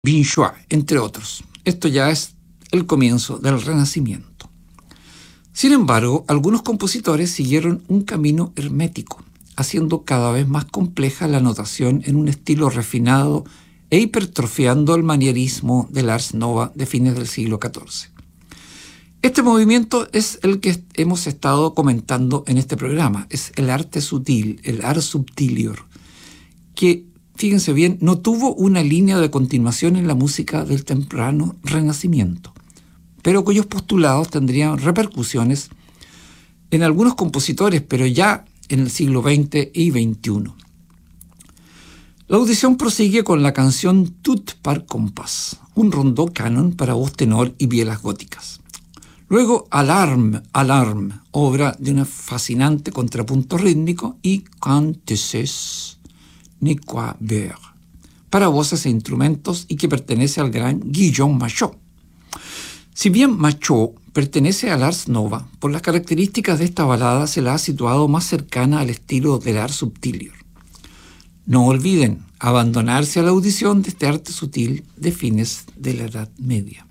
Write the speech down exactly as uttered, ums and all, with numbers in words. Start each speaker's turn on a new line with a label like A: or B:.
A: Binchois, entre otros. Esto ya es el comienzo del Renacimiento. Sin embargo, algunos compositores siguieron un camino hermético, haciendo cada vez más compleja la notación en un estilo refinado e hipertrofiando el manierismo del Ars Nova de fines del siglo catorce. Este movimiento es el que hemos estado comentando en este programa, es el arte sutil, el ars subtilior, que, fíjense bien, no tuvo una línea de continuación en la música del temprano Renacimiento, pero cuyos postulados tendrían repercusiones en algunos compositores, pero ya en el siglo veinte y veintiuno. La audición prosigue con la canción Tout par compás, un rondó canon para voz tenor y violas góticas. Luego Alarme, Alarme, obra de un fascinante contrapunto rítmico, y Quand tu sais ne quoi faire, para voces e instrumentos, y que pertenece al gran Guillaume Machot. Si bien Machot pertenece al Ars Nova, por las características de esta balada se la ha situado más cercana al estilo del Ars Subtilior. No olviden abandonarse a la audición de este arte sutil de fines de la Edad Media.